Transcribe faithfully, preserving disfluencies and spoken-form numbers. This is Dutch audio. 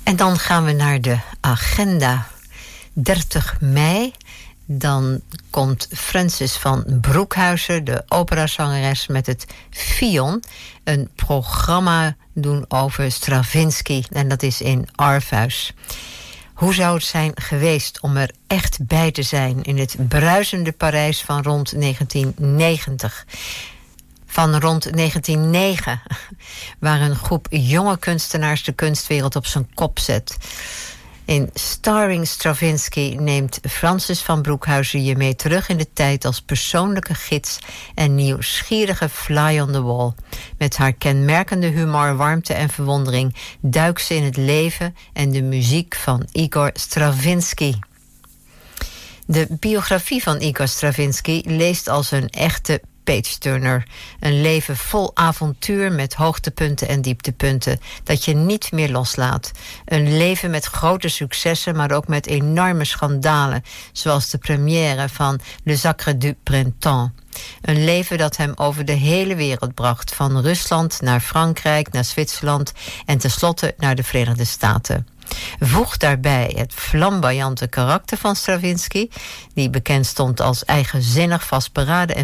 En dan gaan we naar de agenda. dertig mei. Dan komt Francis van Broekhuizen, de operazangeres, met het Fion, een programma doen over Stravinsky. En dat is in Arfhuis. Hoe zou het zijn geweest om er echt bij te zijn in het bruisende Parijs van rond negentien negentig? Van rond negentien nul negen, waar een groep jonge kunstenaars de kunstwereld op zijn kop zet. In Starring Stravinsky neemt Francis van Broekhuizen je mee terug in de tijd als persoonlijke gids en nieuwsgierige fly on the wall. Met haar kenmerkende humor, warmte en verwondering duikt ze in het leven en de muziek van Igor Stravinsky. De biografie van Igor Stravinsky leest als een echte page-turner. Een leven vol avontuur met hoogtepunten en dieptepunten dat je niet meer loslaat. Een leven met grote successen, maar ook met enorme schandalen, zoals de première van Le Sacre du Printemps. Een leven dat hem over de hele wereld bracht, van Rusland naar Frankrijk, naar Zwitserland en tenslotte naar de Verenigde Staten. Voeg daarbij het flamboyante karakter van Stravinsky, die bekend stond als eigenzinnig, vastberaden en